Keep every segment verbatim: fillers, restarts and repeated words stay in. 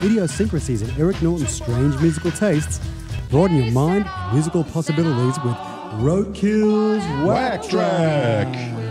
idiosyncrasies and Eric Norton's strange musical tastes, broaden your mind and musical possibilities with Roadkill's Whack Track.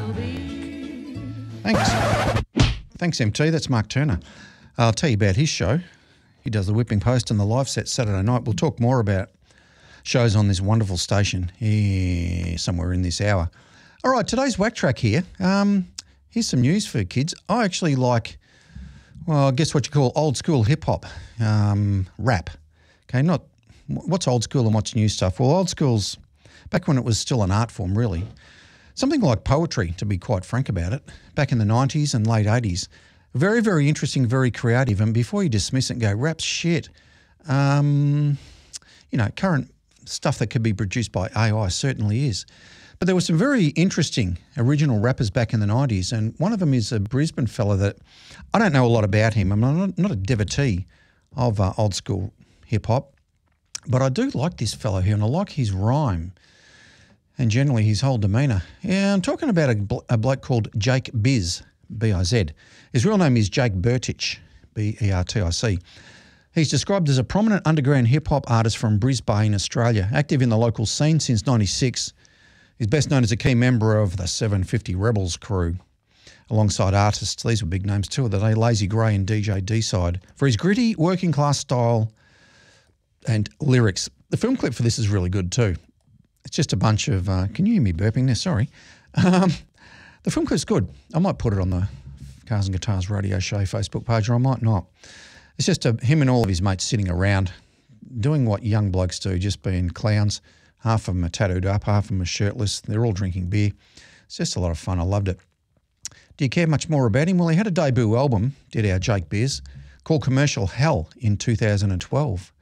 Thanks. Thanks, M T. That's Mark Turner. I'll tell you about his show. He does the Whipping Post and the live set Saturday night. We'll talk more about shows on this wonderful station here somewhere in this hour. All right, today's Whack Track here. Um, here's some news for kids. I actually like, well, I guess what you call old school hip hop, um, rap. Okay, not what's old school and what's new stuff. Well, old school's back when it was still an art form, really. Something like poetry, to be quite frank about it, back in the nineties and late eighties. Very, very interesting, very creative. And before you dismiss it and go, rap's shit, um, you know, current stuff that could be produced by A I certainly is. But there were some very interesting original rappers back in the nineties, and one of them is a Brisbane fella that I don't know a lot about him. I'm not, not a devotee of uh, old school hip-hop, but I do like this fellow here, and I like his rhyme and generally his whole demeanour. Yeah, I'm talking about a, blo- a bloke called Jake Biz, B I Z. His real name is Jake Bertich, B E R T I C. He's described as a prominent underground hip-hop artist from Brisbane, Australia, active in the local scene since ninety-six. He's best known as a key member of the seven fifty Rebels crew, alongside artists, these were big names too of the day, Lazy Grey and D J D-Side, for his gritty, working-class style and lyrics. The film clip for this is really good too. It's just a bunch of, uh, can you hear me burping there? Sorry. Um, the film clip's good. I might put it on the Cars and Guitars Radio Show Facebook page, or I might not. It's just a, him and all of his mates sitting around doing what young blokes do, just being clowns. Half of them are tattooed up, half of them are shirtless. They're all drinking beer. It's just a lot of fun. I loved it. Do you care much more about him? Well, he had a debut album, did our Jake Biz, called Commercial Hell in two thousand twelve.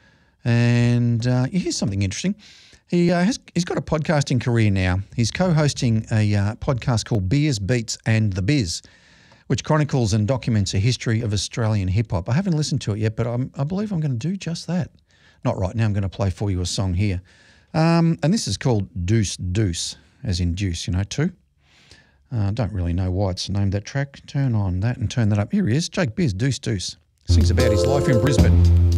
And uh, here's something interesting. He uh, has, he's got a podcasting career now. He's co-hosting a uh, podcast called Beers, Beats and the Biz, which chronicles and documents a history of Australian hip-hop. I haven't listened to it yet, but I'm, I believe I'm going to do just that. Not right now. I'm going to play for you a song here. Um, and this is called Deuce Deuce, as in deuce, you know, two. I uh, don't really know why it's named that track. Turn on that and turn that up. Here he is, Jake Biz, Deuce Deuce. Sings about his life in Brisbane.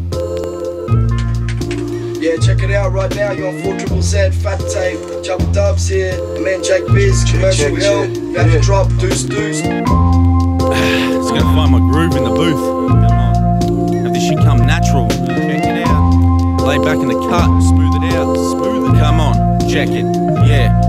Yeah, check it out right now. You're on four triple Z, Fat Tape, Double Dubs here. My man Jake Biz, Commercial Hell, about to drop, Deuce Deuce. Just gonna find my groove in the booth. Come on. Have this shit come natural. Check it out. Lay back in the cut. Smooth it out. Smooth it out. Come on. Check it. Yeah.